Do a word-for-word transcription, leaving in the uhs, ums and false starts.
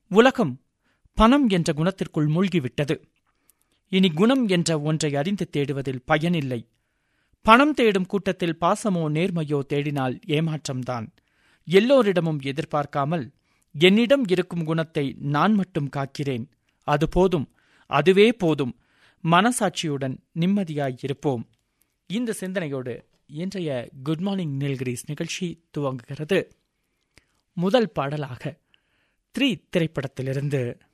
உலகம் பணம் என்ற குணத்திற்குள் மூழ்கிவிட்டது. இனி குணம் என்ற ஒன்றை அறிந்து தேடுவதில் பயனில்லை. பணம் தேடும் கூட்டத்தில் பாசமோ நேர்மையோ தேடினால் ஏமாற்றம்தான். எல்லோரிடமும் எதிர்பார்க்காமல் என்னிடம் இருக்கும் குணத்தை நான் மட்டும் காக்கிறேன், அது போதும், அதுவே போதும். மனசாட்சியுடன் நிம்மதியாயிருப்போம். இந்த சிந்தனையோடு இன்றைய குட் மார்னிங் நீல்கிரிஸ் நிகழ்ச்சி துவங்குகிறது. முதல் பாடலாக த்ரீ திரைப்படத்திலிருந்து